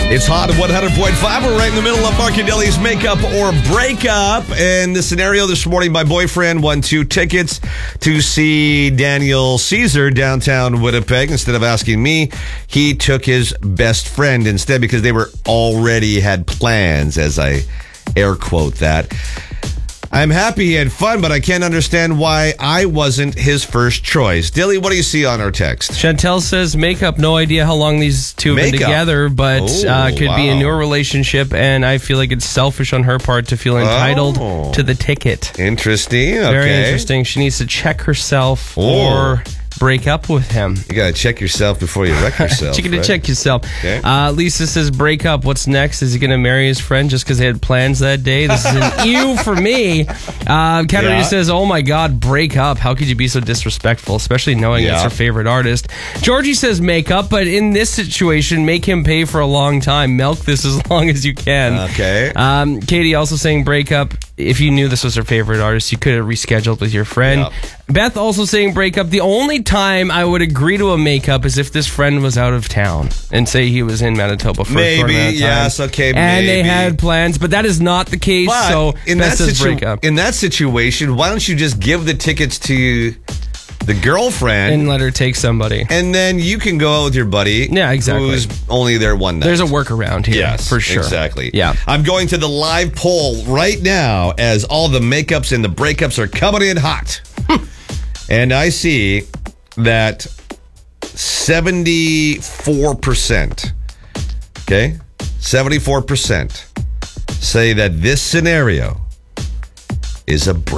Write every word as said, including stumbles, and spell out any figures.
It's hot at one hundred point five. We're right in the middle of Mark and Deli's Makeup or Breakup. And the scenario this morning, my boyfriend won two tickets to see Daniel Caesar downtown Winnipeg. Instead of asking me, he took his best friend instead because they were already had plans, as I air quote that. I'm happy he had fun, but I can't understand why I wasn't his first choice. Dilly, what do you see on our text? Chantel says, makeup, no idea how long these two have been Makeup. together, but Oh, uh, could be a wow. newer relationship, and I feel like it's selfish on her part to feel entitled Oh. to the ticket. Interesting. Okay. Very interesting. She needs to check herself Oh. or break up with him. You got to check yourself before you wreck yourself. You got to right? check yourself. Okay. Uh, Lisa says, break up. What's next? Is he going to marry his friend just because they had plans that day? This is an ew for me. Uh, Katarina Yeah. says, oh my God, break up. How could you be so disrespectful, especially knowing Yeah. it's her favorite artist? Georgie says, make up, but in this situation, make him pay for a long time. Milk this as long as you can. Okay. Um, Katie also saying, break up. If you knew this was her favorite artist, you could have rescheduled with your friend. Yep. Beth also saying break up. The only time I would agree to a makeup is if this friend was out of town and say he was in Manitoba for a short Maybe, amount of time. yes, okay, And they maybe. had plans, but that is not the case. But so in Beth that, says situ- break up in that situation, why don't you just give the tickets to the girlfriend and let her take somebody. and then you can go out with your buddy Yeah, exactly. who's only there one night. There's a workaround here, Yes, for sure. Exactly. Yeah. I'm going to the live poll right now as all the makeups and the breakups are coming in hot. And I see that seventy-four percent, okay, seventy-four percent say that this scenario is a break.